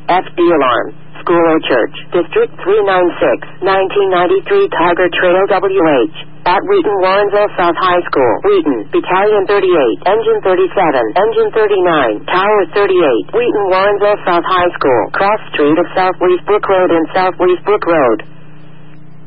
FD alarm. School or church. District 396, 1993 Tiger Trail WH. At Wheaton Warrensville South High School. Wheaton. Battalion 38. Engine 37. Engine 39. Tower 38. Wheaton Warrensville South High School. Cross Street of South Westbrook Road and South Westbrook Road.